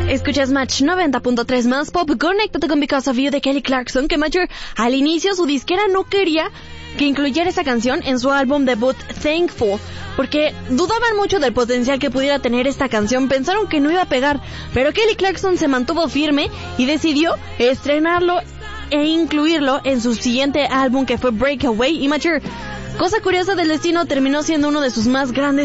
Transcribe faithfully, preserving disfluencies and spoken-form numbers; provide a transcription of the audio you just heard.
Escuchas Match noventa punto tres más pop, conéctate con Because of You de Kelly Clarkson, que Match al inicio su disquera no quería que incluyera esa canción en su álbum debut Thankful, porque dudaban mucho del potencial que pudiera tener esta canción, pensaron que no iba a pegar, pero Kelly Clarkson se mantuvo firme y decidió estrenarlo e incluirlo en su siguiente álbum, que fue Breakaway. Y Match, cosa curiosa del destino, terminó siendo uno de sus más grandes